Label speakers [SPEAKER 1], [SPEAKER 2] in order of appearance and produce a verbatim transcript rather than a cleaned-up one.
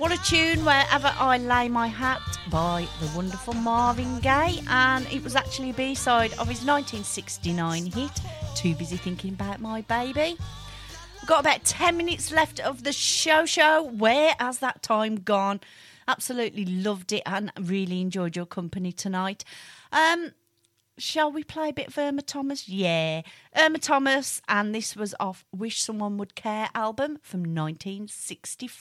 [SPEAKER 1] What a tune, Wherever I Lay My Hat by the wonderful Marvin Gaye, and it was actually a B-side of his nineteen sixty-nine hit, Too Busy Thinking About My Baby. We've got about ten minutes left of the show show. Where has that time gone? Absolutely loved it and really enjoyed your company tonight. Um, shall we play a bit of Irma Thomas? Yeah. Irma Thomas, and this was off Wish Someone Would Care album from nineteen sixty-four.